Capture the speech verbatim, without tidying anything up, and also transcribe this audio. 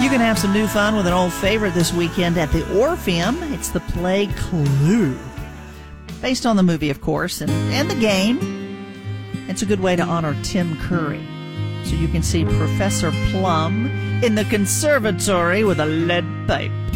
You can have some new fun with an old favorite this weekend at the Orpheum. It's the play Clue. Based on the movie, of course, and, and the game. It's a good way to honor Tim Curry. So you can see Professor Plum in the conservatory with a lead pipe.